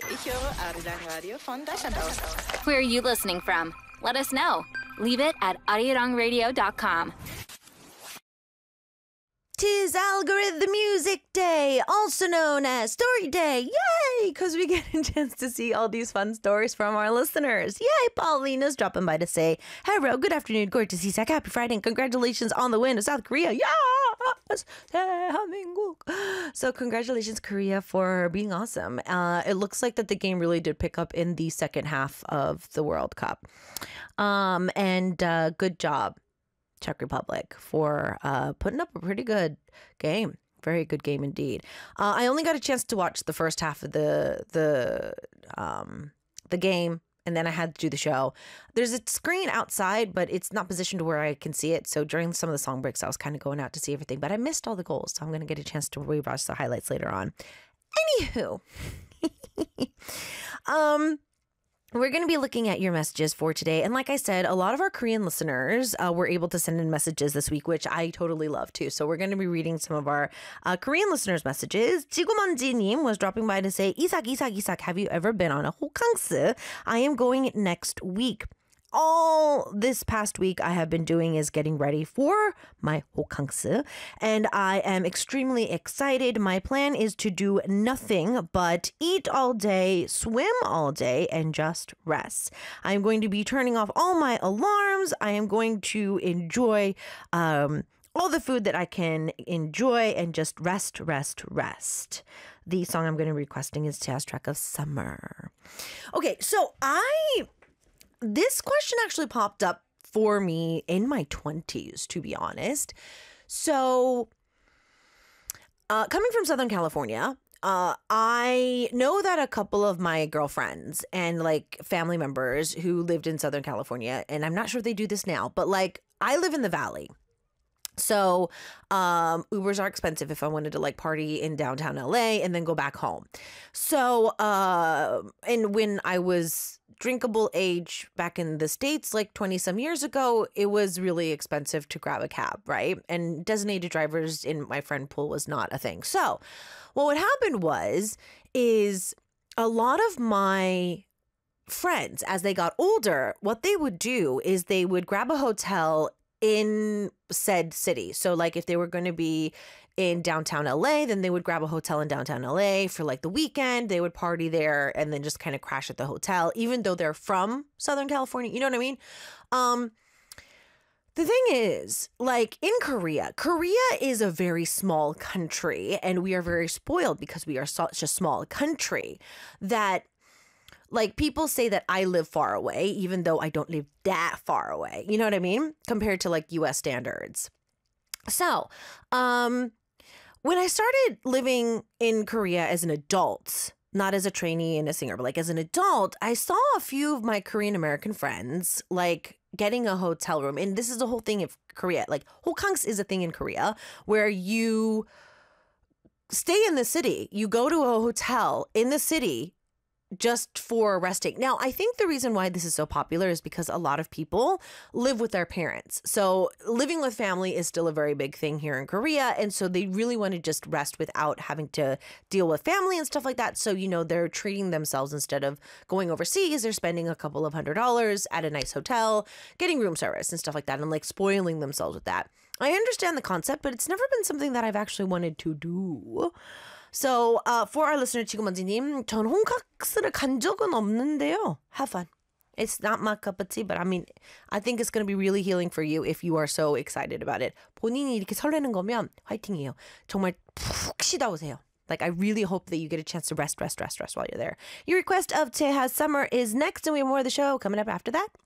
Ich höre Arirang Radio von Deutschland aus. Where are you listening from? Let us know. Leave it at arirangradio.com. Tis Algorithm Music Day, also known as Story Day. Yay! Because we get a chance to see all these fun stories from our listeners. Yay! Paulina's dropping by to say, hello, good afternoon, gorgeous Isak, happy Friday, and congratulations on the win of South Korea. Yes! So congratulations, Korea, for being awesome. It looks like that the game really did pick up in the second half of the World Cup. And good job, Czech Republic, for putting up a pretty good game. Very good game indeed. I only got a chance to watch the first half of the game, and then I had to do the show. There's a screen outside, but it's not positioned to where I can see it. So during some of the song breaks, I was kind of going out to see everything, but I missed all the goals. So I'm going to get a chance to rewatch the highlights later on. Anywho, we're going to be looking at your messages for today. And like I said, a lot of our Korean listeners were able to send in messages this week, which I totally love too. So we're going to be reading some of our Korean listeners' messages. 지구먼지님 was dropping by to say, Isak, have you ever been on a 호캉스? I am going next week. All this past week I have been doing is getting ready for my 호캉스, and I am extremely excited. My plan is to do nothing but eat all day, swim all day, and just rest. I'm going to be turning off all my alarms. I am going to enjoy all the food that I can enjoy and just rest. The song I'm going to be requesting is Jazz Track of Summer. Okay, so this question actually popped up for me in my 20s, to be honest. So, coming from Southern California, I know that a couple of my girlfriends and like family members who lived in Southern California, and I'm not sure if they do this now, but like I live in the Valley. So Ubers are expensive if I wanted to like party in downtown LA and then go back home. So and when I was drinkable age back in the States, like 20 some years ago, it was really expensive to grab a cab, right? And designated drivers in my friend pool was not a thing. So what happened is a lot of my friends, as they got older, what they would do is they would grab a hotel in said city. So like if they were going to be in downtown LA, then they would grab a hotel in downtown LA for like the weekend. They would party there and then just kind of crash at the hotel, even though they're from Southern California. You know what I mean? The thing is, like in Korea is a very small country, and we are very spoiled because we are such a small country that like people say that I live far away, even though I don't live that far away. You know what I mean? Compared to like US standards. So, when I started living in Korea as an adult, not as a trainee and a singer, but like as an adult, I saw a few of my Korean American friends like getting a hotel room. And this is the whole thing of Korea. Like 호캉스 is a thing in Korea where you stay in the city. You go to a hotel in the city just for resting. Now, I think the reason why this is so popular is because a lot of people live with their parents. So living with family is still a very big thing here in Korea. And so they really want to just rest without having to deal with family and stuff like that. So, you know, they're treating themselves instead of going overseas. They're spending a couple of $100s at a nice hotel, getting room service and stuff like that, and like spoiling themselves with that. I understand the concept, but it's never been something that I've actually wanted to do. So, for our listener, 지구먼지님, 전 홈캉스를 간 적은 없는데요. Have fun. It's not my cup of tea, but I mean, I think it's going to be really healing for you if you are so excited about it. 본인이 이렇게 설레는 거면 화이팅이에요. 정말 푹 쉬다 오세요. Like, I really hope that you get a chance to rest while you're there. Your request of Taeha's Summer is next, and we have more of the show coming up after that.